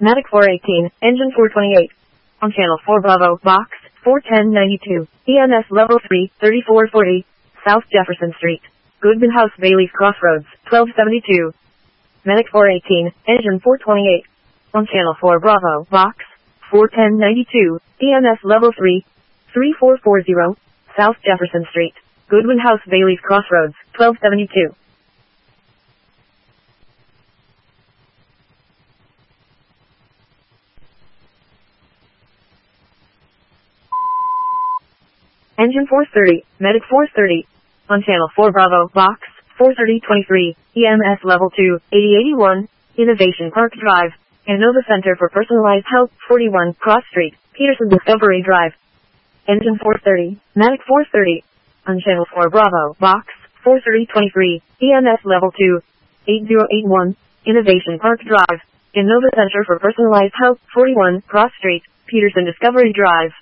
Matic 418, engine 428. On channel 4 Bravo, box 41092, EMS level 3, 3440, South Jefferson Street, Goodman House, Bailey's Crossroads, 1272. Medic 418, engine 428. On channel 4 Bravo, box 41092, EMS level 3, 3440, South Jefferson Street, Goodwin House, Bailey's Crossroads, 1272. Engine 430, Medic 430. On channel 4 Bravo, box 43023, EMS level 2, 8081, Innovation Park Drive, and Nova Center for Personalized Health, 41 Cross Street, Peterson Discovery Drive. Engine 430, Medic 430. On channel 4 Bravo, box 43023, EMS level 2, 8081, Innovation Park Drive, and Nova Center for Personalized Health, 41 Cross Street, Peterson Discovery Drive.